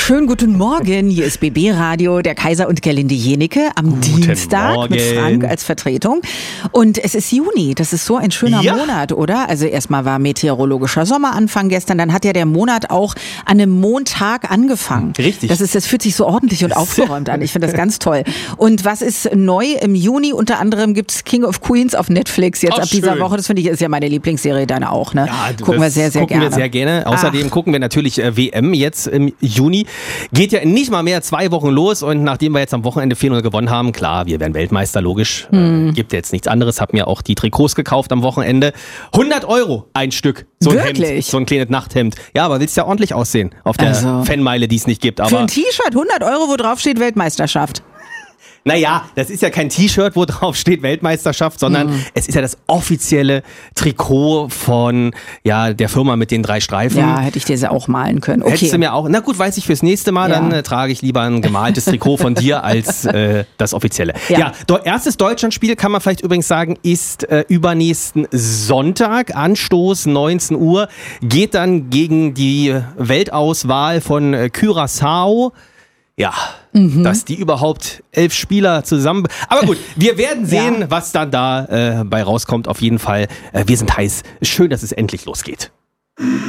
Schönen guten Morgen, hier ist BB Radio, der Kaiser und Gerlinde Jenecke am Dienstag mit Frank als Vertretung. Und es ist Juni, das ist so ein schöner Monat, oder? Also erstmal war meteorologischer Sommeranfang gestern, dann hat ja der Monat auch an einem Montag angefangen. Richtig. Das fühlt sich so ordentlich und aufgeräumt an, ich finde das ganz toll. Und was ist neu im Juni? Unter anderem gibt's King of Queens auf Netflix jetzt ab dieser Woche, das finde ich ist ja meine Lieblingsserie, deine auch, ne? Ja, gucken wir sehr, sehr gerne. Gucken wir sehr gerne. Außerdem gucken wir natürlich WM jetzt im Juni. Geht ja in nicht mal mehr 2 Wochen los und nachdem wir jetzt am Wochenende 4-0 gewonnen haben, klar, wir werden Weltmeister, logisch. Gibt ja jetzt nichts anderes. Hab mir auch die Trikots gekauft am Wochenende. 100 € ein Stück. So ein Hemd, so ein kleines Nachthemd. Ja, aber willst ja ordentlich aussehen auf der Fanmeile, die es nicht gibt. Aber für ein T-Shirt 100 €, wo drauf steht Weltmeisterschaft. Naja, das ist ja kein T-Shirt, wo drauf steht Weltmeisterschaft, sondern es ist ja das offizielle Trikot von der Firma mit den 3 Streifen. Ja, hätte ich dir sie auch malen können. Okay. Hättest du mir auch, na gut, weiß ich fürs nächste Mal, dann trage ich lieber ein gemaltes Trikot von dir als das offizielle. Ja, erstes Deutschlandspiel, kann man vielleicht übrigens sagen, ist übernächsten Sonntag, Anstoß 19 Uhr, geht dann gegen die Weltauswahl von Curaçao. Ja, dass die überhaupt 11 Spieler zusammen... Aber gut, wir werden sehen, was dann da bei rauskommt. Auf jeden Fall, wir sind heiß. Schön, dass es endlich losgeht.